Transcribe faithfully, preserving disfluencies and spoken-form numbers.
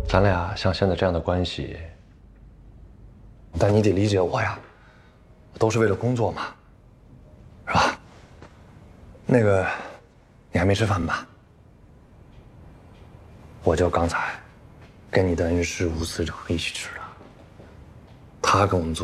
咱俩像现在这样的关系， 但你得理解我呀，都是为了工作嘛，是吧？那个，你还没吃饭吧？我就刚才跟你的恩师吴司长一起吃的，他跟我们做。